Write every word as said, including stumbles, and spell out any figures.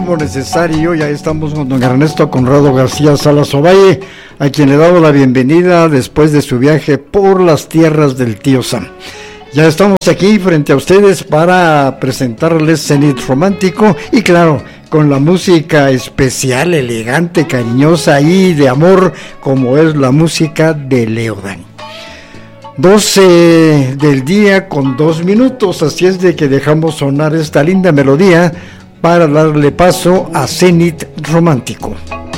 tiempo necesario. Ya estamos con don Ernesto Conrado García Salas Ovalle, a quien le damos la bienvenida después de su viaje por las tierras del tío Sam. Ya estamos aquí frente a ustedes para presentarles Zenit Romántico y claro, con la música especial, elegante, cariñosa y de amor, como es la música de Leodán. doce del día con dos minutos, así es de que dejamos sonar esta linda melodía para darle paso a Zenit Romántico.